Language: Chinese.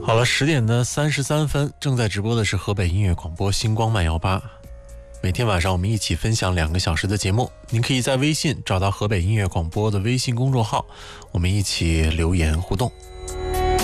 好了，10:33，正在直播的是河北音乐广播星光慢摇吧。每天晚上我们一起分享2个小时的节目，您可以在微信找到河北音乐广播的微信公众号，我们一起留言互动。